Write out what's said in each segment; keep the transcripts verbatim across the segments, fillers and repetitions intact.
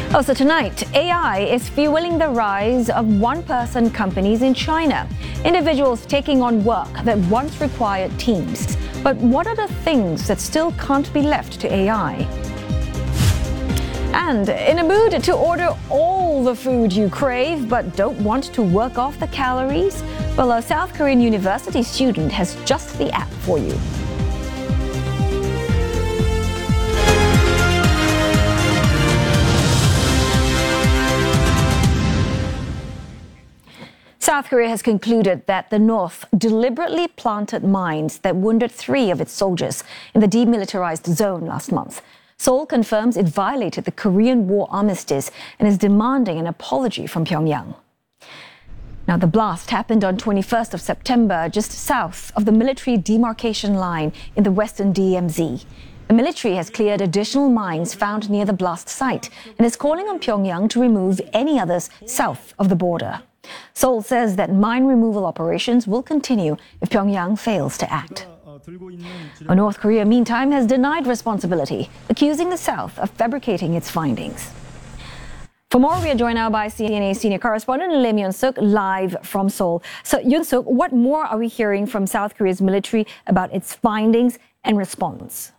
Also tonight, A I is fueling the rise of one-person companies in China. Individuals taking on work that once required teams. But what are the things that still can't be left to A I? And in a mood to order all the food you crave but don't want to work off the calories? Well, a South Korean university student has just the app for you. South Korea has concluded that the North deliberately planted mines that wounded three of its soldiers in the demilitarized zone last month. Seoul confirms it violated the Korean War armistice and is demanding an apology from Pyongyang. Now, the blast happened on twenty-first of September, just south of the military demarcation line in the western D M Z. The military has cleared additional mines found near the blast site and is calling on Pyongyang to remove any others south of the border. Seoul says that mine removal operations will continue if Pyongyang fails to act. North Korea, meantime, has denied responsibility, accusing the South of fabricating its findings. For more, we are joined now by C N A senior correspondent Lim Yoon-suk, live from Seoul. So, Yoon-suk, what more are we hearing from South Korea's military about its findings and response?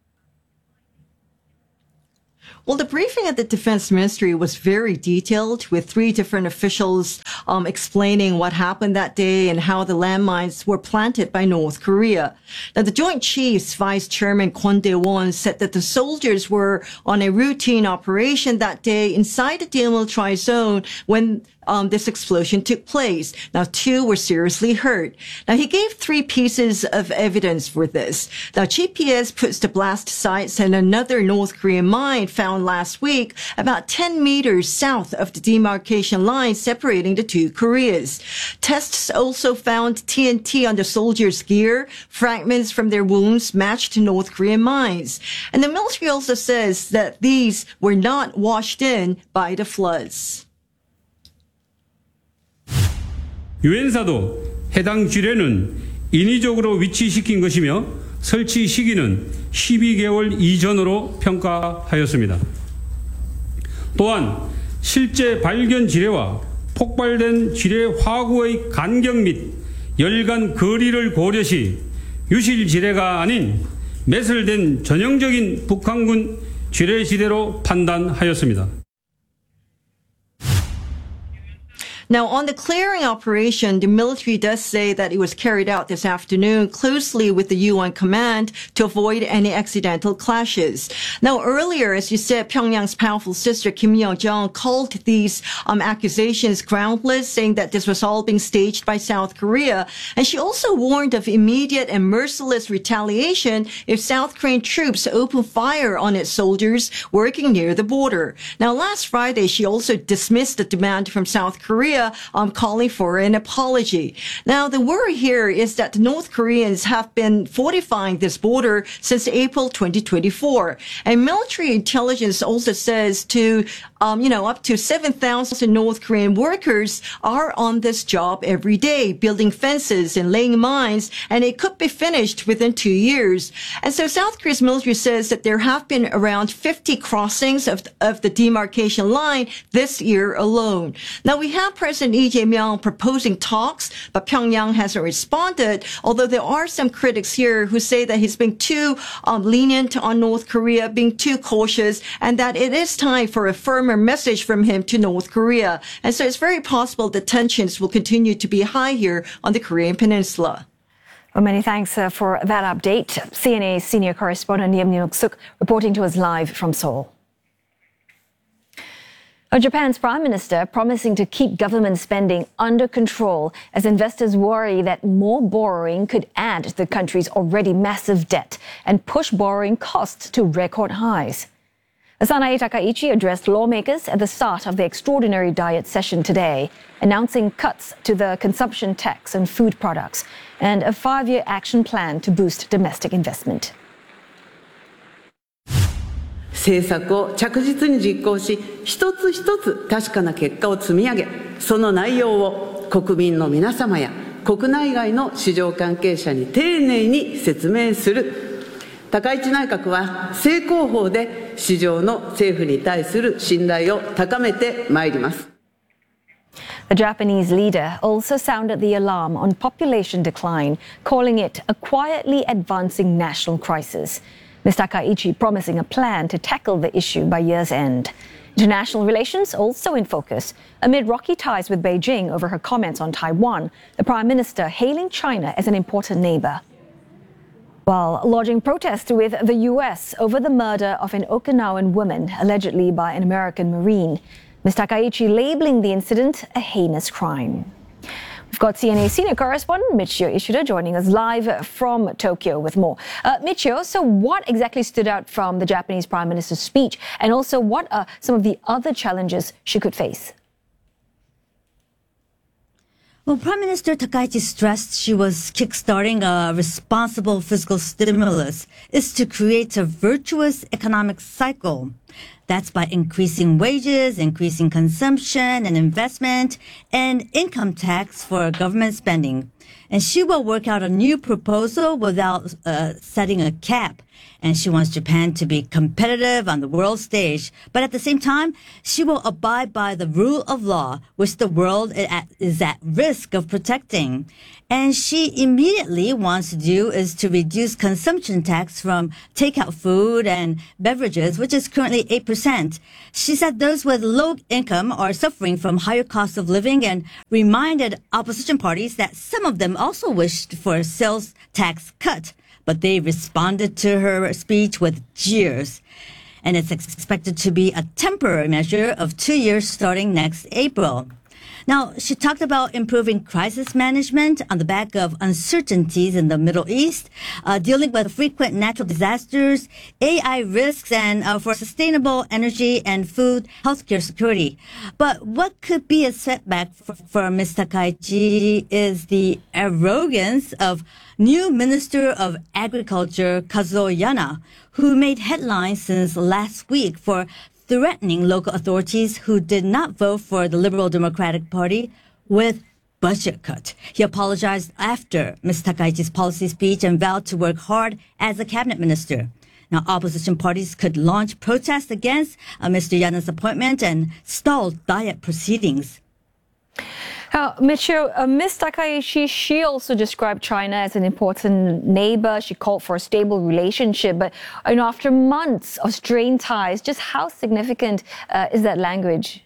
Well, the briefing at the Defense Ministry was very detailed, with three different officials um, explaining what happened that day and how the landmines were planted by North Korea. Now, the Joint Chiefs Vice Chairman Kwon Dae-won said that the soldiers were on a routine operation that day inside the demilitarized zone when Um, this explosion took place. Now, two were seriously hurt. Now, he gave three pieces of evidence for this. Now, G P S puts the blast sites and another North Korean mine found last week about ten meters south of the demarcation line separating the two Koreas. Tests also found T N T on the soldiers' gear. Fragments from their wounds matched North Korean mines. And the military also says that these were not washed in by the floods. 유엔사도 해당 지뢰는 인위적으로 위치시킨 것이며 설치 시기는 십이 개월 이전으로 평가하였습니다. 또한 실제 발견 지뢰와 폭발된 지뢰 화구의 간격 및 열간 거리를 고려시 유실 지뢰가 아닌 매설된 전형적인 북한군 지뢰 지대로 판단하였습니다. Now, on the clearing operation, the military does say that it was carried out this afternoon closely with the U N command to avoid any accidental clashes. Now, earlier, as you said, Pyongyang's powerful sister Kim Yo-jong called these um, accusations groundless, saying that this was all being staged by South Korea. And she also warned of immediate and merciless retaliation if South Korean troops open fire on its soldiers working near the border. Now, last Friday, she also dismissed the demand from South Korea Um, calling for an apology. Now, the worry here is that the North Koreans have been fortifying this border since April twenty twenty-four. And military intelligence also says to, um, you know, up to seven thousand North Korean workers are on this job every day, building fences and laying mines, and it could be finished within two years. And so South Korea's military says that there have been around fifty crossings of, of the demarcation line this year alone. Now, we have President Lee Jae-myung proposing talks, but Pyongyang hasn't responded, although there are some critics here who say that he's being too um, lenient on North Korea, being too cautious, and that it is time for a firmer message from him to North Korea. And so it's very possible that tensions will continue to be high here on the Korean Peninsula. Well, many thanks uh, for that update. C N A senior correspondent Lim Yoon-suk reporting to us live from Seoul. Japan's prime minister promising to keep government spending under control as investors worry that more borrowing could add to the country's already massive debt and push borrowing costs to record highs. Sanae Takaichi addressed lawmakers at the start of the extraordinary diet session today, announcing cuts to the consumption tax on food products and a five-year action plan to boost domestic investment. 政策を着実に実行し、一つ一つ確かな結果を積み上げ、その内容を国民の皆様や国内外の市場関係者に丁寧に説明する。 高市内閣は正攻法で市場の政府に対する信頼を高めてまいります。 The Japanese leader also sounded the alarm on population decline, calling it a quietly advancing national crisis. Miz Takaichi promising a plan to tackle the issue by year's end. International relations also in focus. Amid rocky ties with Beijing over her comments on Taiwan, the Prime Minister hailing China as an important neighbor. While lodging protests with the U S over the murder of an Okinawan woman, allegedly by an American Marine, Miz Takaichi labeling the incident a heinous crime. We've got C N A senior correspondent Michio Ishida joining us live from Tokyo with more. Uh, Michio, so what exactly stood out from the Japanese Prime Minister's speech, and also what are some of the other challenges she could face? Well, Prime Minister Takaichi stressed she was kickstarting a responsible fiscal stimulus is to create a virtuous economic cycle. That's by increasing wages, increasing consumption and investment, and income tax for government spending. And she will work out a new proposal without uh, setting a cap. And she wants Japan to be competitive on the world stage. But at the same time, she will abide by the rule of law, which the world is at risk of protecting. And she immediately wants to do is to reduce consumption tax from takeout food and beverages, which is currently eight percent. She said those with low income are suffering from higher costs of living and reminded opposition parties that some of them also wished for a sales tax cut. But they responded to her speech with jeers. And it's expected to be a temporary measure of two years starting next April. Now, she talked about improving crisis management on the back of uncertainties in the Middle East, uh, dealing with frequent natural disasters, A I risks, and uh, for sustainable energy and food healthcare security. But what could be a setback for, for Miz Takaichi is the arrogance of new Minister of Agriculture Kazuo Yana, who made headlines since last week for threatening local authorities who did not vote for the Liberal Democratic Party with budget cut. He apologized after Miz Takaichi's policy speech and vowed to work hard as a cabinet minister. Now, opposition parties could launch protests against uh, Mister Yana's appointment and stall diet proceedings. Now, Michio, uh, Miz Takaichi, she also described China as an important neighbor. She called for a stable relationship. But you know, after months of strained ties, just how significant uh, is that language?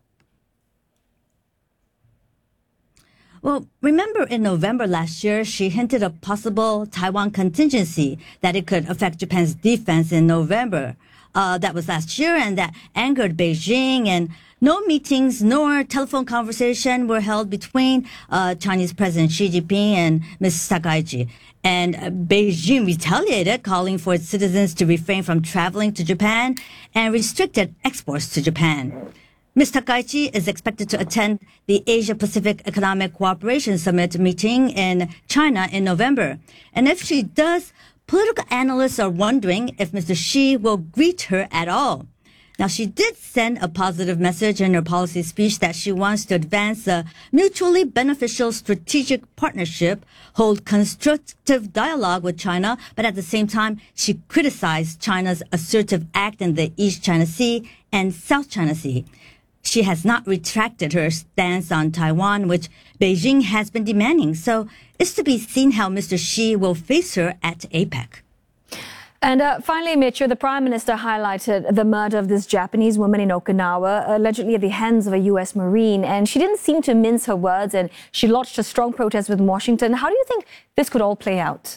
Well, remember in November last year, she hinted a possible Taiwan contingency that it could affect Japan's defense in November. Uh, that was last year, and that angered Beijing, and no meetings nor telephone conversation were held between uh, Chinese President Xi Jinping and Miz Takaichi. And uh, Beijing retaliated, calling for its citizens to refrain from traveling to Japan and restricted exports to Japan. Miz Takaichi is expected to attend the Asia-Pacific Economic Cooperation Summit meeting in China in November. And if she does, political analysts are wondering if Mister Xi will greet her at all. Now, she did send a positive message in her policy speech that she wants to advance a mutually beneficial strategic partnership, hold constructive dialogue with China, but at the same time, she criticized China's assertive act in the East China Sea and South China Sea. She has not retracted her stance on Taiwan, which Beijing has been demanding. So it's to be seen how Mister Xi will face her at APEC. And uh, finally, Michio, the Prime Minister highlighted the murder of this Japanese woman in Okinawa, allegedly at the hands of a U S Marine. And she didn't seem to mince her words, and she lodged a strong protest with Washington. How do you think this could all play out?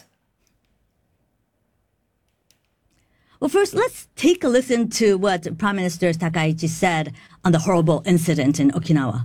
Well, first, let's take a listen to what Prime Minister Takaichi said on the horrible incident in Okinawa.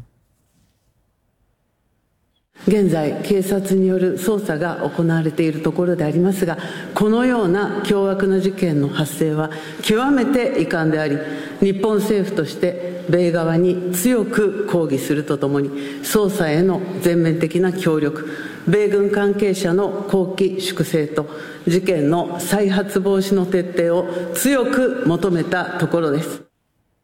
現在、警察による捜査が行われているところでありますが、このような凶悪な事件の発生は極めて遺憾であり、日本政府として米側に強く抗議するとともに、捜査への全面的な協力、米軍関係者の綱紀粛正と事件の再発防止の徹底を強く求めたところです。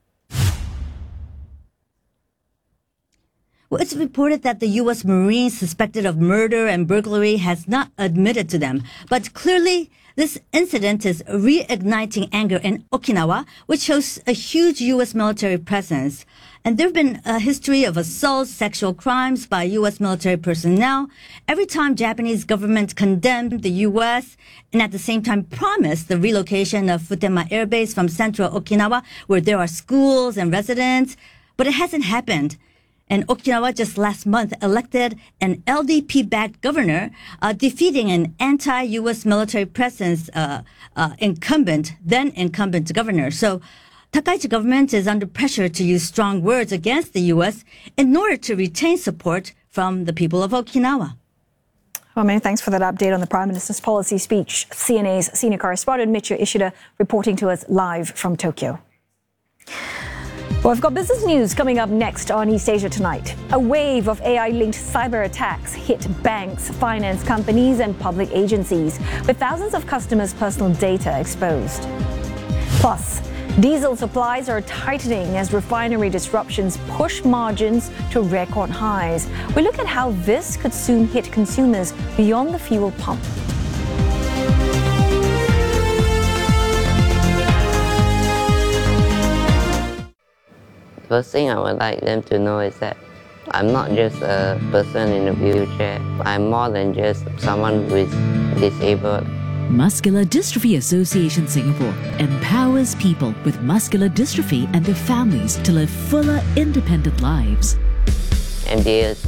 Well, it's reported that the U S Marine suspected of murder and burglary has not admitted to them. But clearly, This incident is reigniting anger in Okinawa, which hosts a huge U S military presence. And there have been a history of assaults, sexual crimes by U S military personnel. Every time Japanese government condemned the U S and at the same time promised the relocation of Futema Air Base from central Okinawa, where there are schools and residents, but it hasn't happened. And Okinawa just last month elected an L D P-backed governor, uh, defeating an anti-U S military presence uh, uh, incumbent, then incumbent governor. So Takaichi government is under pressure to use strong words against the U S in order to retain support from the people of Okinawa. Well, many thanks for that update on the Prime Minister's policy speech. C N A's senior correspondent Michio Ishida reporting to us live from Tokyo. Well, we've got business news coming up next on East Asia Tonight. A wave of A I-linked cyber attacks hit banks, finance companies, and public agencies, with thousands of customers' personal data exposed. Plus, diesel supplies are tightening as refinery disruptions push margins to record highs. We look at how this could soon hit consumers beyond the fuel pump. First thing I would like them to know is that I'm not just a person in a wheelchair. I'm more than just someone who is disabled. Muscular Dystrophy Association Singapore empowers people with muscular dystrophy and their families to live fuller, independent lives. M D A